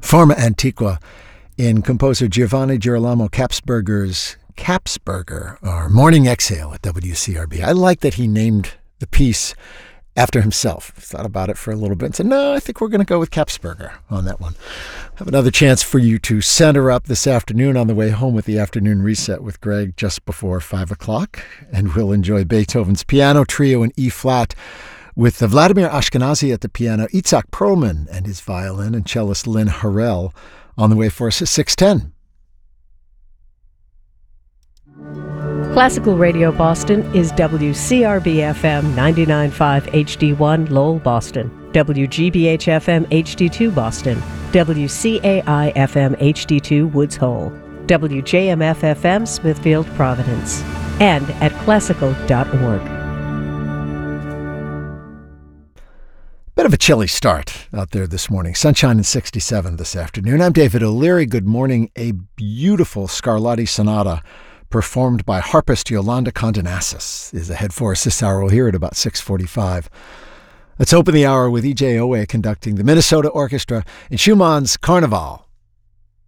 Forma Antiqua in composer Giovanni Girolamo Kapsberger's Kapsberger, or Morning Exhale at WCRB. I like that he named the piece after himself. Thought about it for a little bit and said, no, I think we're going to go with Kapsberger on that one. Have another chance for you to center up this afternoon on the way home with the Afternoon Reset with Greg just before 5 o'clock. And we'll enjoy Beethoven's Piano Trio in E-flat with Vladimir Ashkenazy at the piano, Itzhak Perlman and his violin, and cellist Lynn Harrell on the way for us at 6:10. Classical Radio Boston is WCRB-FM 99.5 HD1 Lowell, Boston, WGBH-FM HD2 Boston, WCAI-FM HD2 Woods Hole, WJMF-FM Smithfield, Providence, and at classical.org. Bit of a chilly start out there this morning. Sunshine and 67 this afternoon. I'm David O'Leary. Good morning. A beautiful Scarlatti Sonata performed by harpist Yolanda Condonasis is ahead for us this hour. We'll hear it about 6:45. Let's open the hour with E.J. Owe conducting the Minnesota Orchestra in Schumann's Carnival.